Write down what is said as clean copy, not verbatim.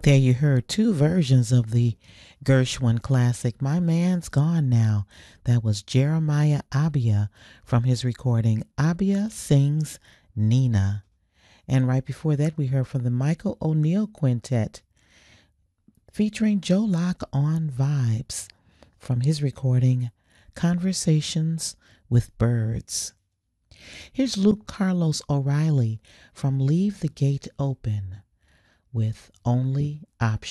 There you heard two versions of the Gershwin classic, My Man's Gone Now. That was Jeremiah Abia from his recording, Abia Sings Nina. And right before that, we heard from the Michael O'Neill Quintet featuring Joe Locke on Vibes from his recording, Conversations with Birds. Here's Luke Carlos O'Reilly from Leave the Gate Open with Only Option.